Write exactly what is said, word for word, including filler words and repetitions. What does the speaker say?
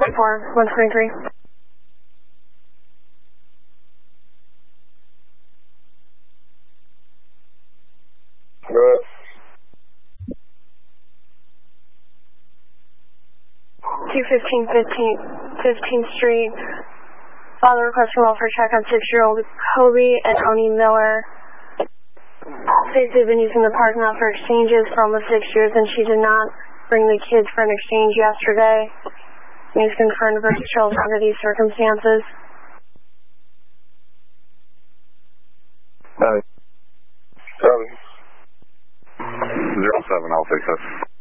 four, one three three. Good. two fifteen fifteenth Street. Father requesting welfare check on six-year-old Kobe and Oni Miller. States they've been using the parking lot for exchanges for almost six years and she did not bring the kids for an exchange yesterday. He's concerned versus children under these circumstances. Uh, seven. Zero seven, I'll fix this.